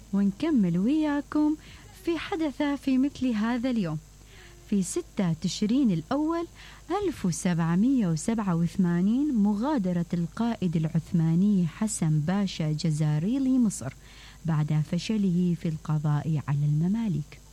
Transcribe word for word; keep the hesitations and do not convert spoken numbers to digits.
ونكمل وياكم في حدث في مثل هذا اليوم. في ستة تشرين الأول ألف وسبعمئة وسبعة وثمانين مغادرة القائد العثماني حسن باشا جزاري لمصر بعد فشله في القضاء على المماليك.